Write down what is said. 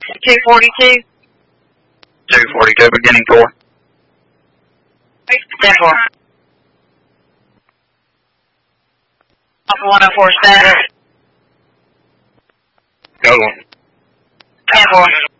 242. 242, beginning 4. 10-4. Alpha 104 status. Go on. 10-4.